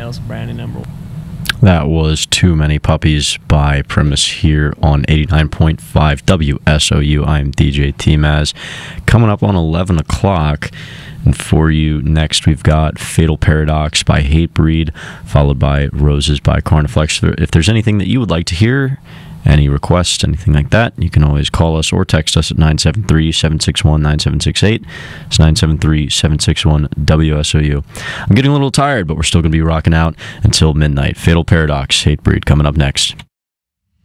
else branding number 1. That was Too Many Puppies by Primus here on 89.5 WSOU. I'm DJ T-Maz. Coming up on 11 o'clock, and for you next we've got Fatal Paradox by Hatebreed, followed by Roses by Carniflex. If there's anything that you would like to hear, any requests, anything like that, you can always call us or text us at 973-761-9768. It's 973-761-WSOU. I'm getting a little tired, but we're still going to be rocking out until midnight. Fatal Paradox, Hatebreed, coming up next.